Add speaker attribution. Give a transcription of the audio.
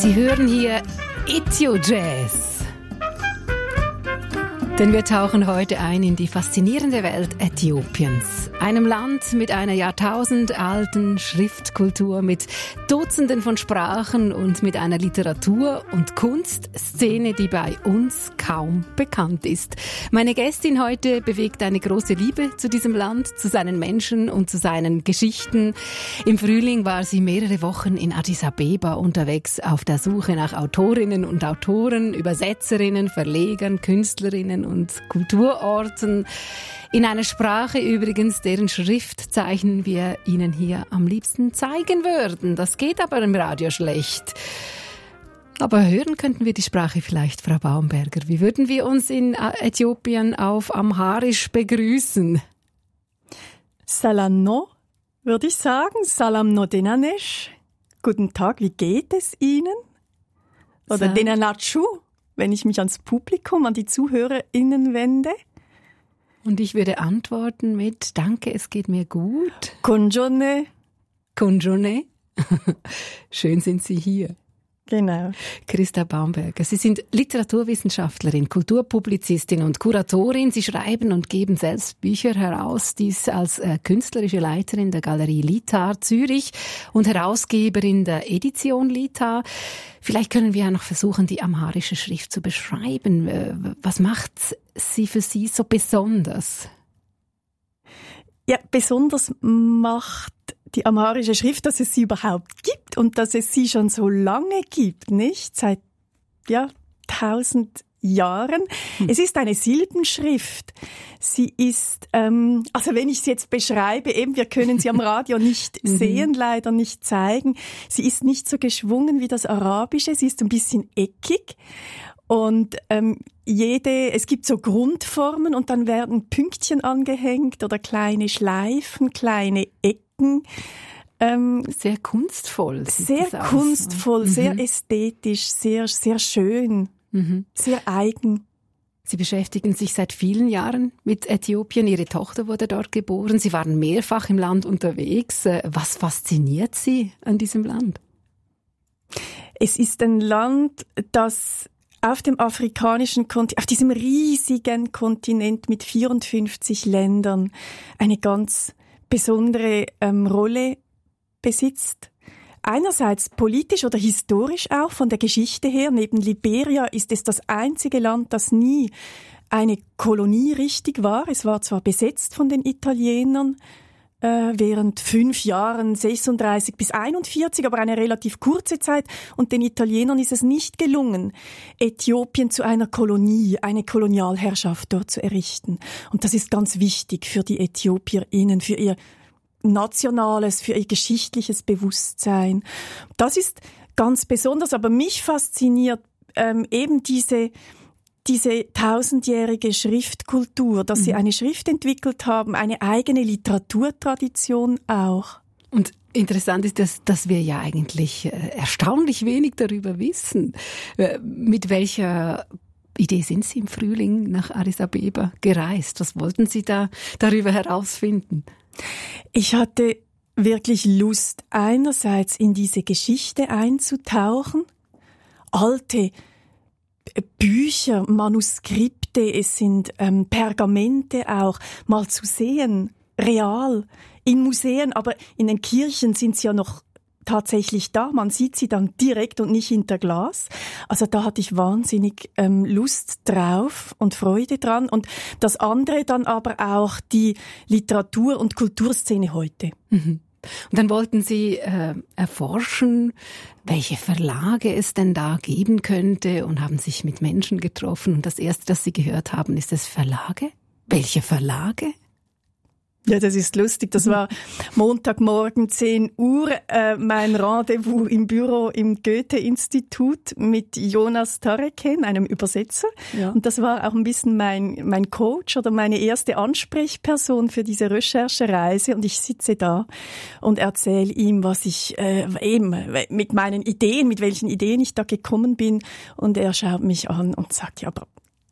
Speaker 1: Sie hören hier Ethio-Jazz. Denn wir tauchen heute ein in die faszinierende Welt Äthiopiens. Einem Land mit einer jahrtausendalten Schriftkultur, mit Dutzenden von Sprachen und mit einer Literatur- und Kunstszene, die bei uns kaum bekannt ist. Meine Gästin heute bewegt eine große Liebe zu diesem Land, zu seinen Menschen und zu seinen Geschichten. Im Frühling war sie mehrere Wochen in Addis Abeba unterwegs auf der Suche nach Autorinnen und Autoren, Übersetzerinnen, Verlegern, Künstlerinnen und Kulturorten. In einer Sprache übrigens, deren Schriftzeichen wir Ihnen hier am liebsten zeigen würden. Das geht aber im Radio schlecht. Aber hören könnten wir die Sprache vielleicht, Frau Baumberger. Wie würden wir uns in Äthiopien auf Amharisch begrüßen?
Speaker 2: Salam no, würde ich sagen. Salam no denanesh. Guten Tag, wie geht es Ihnen? Oder denanachu, wenn ich mich ans Publikum, an die ZuhörerInnen wende.
Speaker 1: Und ich würde antworten mit Danke, es geht mir gut.
Speaker 2: Konjone.
Speaker 1: Konjone. Schön sind Sie hier.
Speaker 2: Genau.
Speaker 1: Christa Baumberger, Sie sind Literaturwissenschaftlerin, Kulturpublizistin und Kuratorin. Sie schreiben und geben selbst Bücher heraus, dies als künstlerische Leiterin der Galerie Litar Zürich und Herausgeberin der Edition Litar. Vielleicht können wir ja noch versuchen, die amharische Schrift zu beschreiben. Was macht sie für Sie so besonders?
Speaker 2: Ja, besonders macht die amharische Schrift, dass es sie überhaupt gibt und dass es sie schon so lange gibt, nicht? Seit 1000 Jahren. Es ist eine Silbenschrift. Sie ist, also wenn ich sie jetzt beschreibe, eben, wir können sie am Radio nicht sehen, leider nicht zeigen. Sie ist nicht so geschwungen wie das Arabische, sie ist ein bisschen eckig. Und es gibt so Grundformen und dann werden Pünktchen angehängt oder kleine Schleifen, kleine Ecken.
Speaker 1: Sehr kunstvoll.
Speaker 2: Sehr kunstvoll, sehr ästhetisch, sehr, sehr schön, sehr eigen.
Speaker 1: Sie beschäftigen sich seit vielen Jahren mit Äthiopien. Ihre Tochter wurde dort geboren. Sie waren mehrfach im Land unterwegs. Was fasziniert Sie an diesem Land?
Speaker 2: Es ist ein Land, das auf dem afrikanischen Kontinent, auf diesem riesigen Kontinent mit 54 Ländern eine ganz besondere Rolle besitzt. Einerseits politisch oder historisch auch, von der Geschichte her. Neben Liberia ist es das einzige Land, das nie eine Kolonie richtig war. Es war zwar besetzt von den Italienern, während 5 Jahren, 36 bis 41, aber eine relativ kurze Zeit. Und den Italienern ist es nicht gelungen, Äthiopien zu einer Kolonie, eine Kolonialherrschaft dort zu errichten. Und das ist ganz wichtig für die ÄthiopierInnen, für ihr nationales, für ihr geschichtliches Bewusstsein. Das ist ganz besonders, aber mich fasziniert eben diese 1000-jährige Schriftkultur, dass sie eine Schrift entwickelt haben, eine eigene Literaturtradition auch.
Speaker 1: Und interessant ist, dass wir ja eigentlich erstaunlich wenig darüber wissen. Mit welcher Idee sind Sie im Frühling nach Addis Abeba gereist? Was wollten Sie da darüber herausfinden?
Speaker 2: Ich hatte wirklich Lust, einerseits in diese Geschichte einzutauchen, alte Bücher, Manuskripte, es sind Pergamente auch, mal zu sehen, real, in Museen, aber in den Kirchen sind sie ja noch tatsächlich da. Man sieht sie dann direkt und nicht hinter Glas. Also da hatte ich wahnsinnig Lust drauf und Freude dran. Und das andere dann aber auch die Literatur- und Kulturszene heute.
Speaker 1: Mhm. Und dann wollten Sie erforschen, welche Verlage es denn da geben könnte und haben sich mit Menschen getroffen. Und das Erste, das Sie gehört haben, ist es Verlage? Welche Verlage?
Speaker 2: Ja, das ist lustig. Das war Montagmorgen 10 Uhr, mein Rendezvous im Büro im Goethe-Institut mit Jonas Tareken, einem Übersetzer. Ja. Und das war auch ein bisschen mein Coach oder meine erste Ansprechperson für diese Recherchereise. Und ich sitze da und erzähle ihm, was ich eben mit meinen Ideen, mit welchen Ideen ich da gekommen bin. Und er schaut mich an und sagt, ja, aber